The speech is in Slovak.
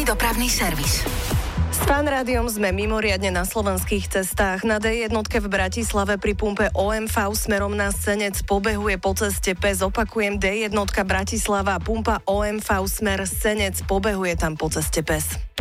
dopravný servis. S Fan rádiom sme mimoriadne na slovenských cestách. Na D1 v Bratislave pri pumpe OMV smerom na Senec pobehuje po ceste PES. Opakujem, D1 Bratislava, pumpa OMV smer Senec, pobehuje tam po ceste PES.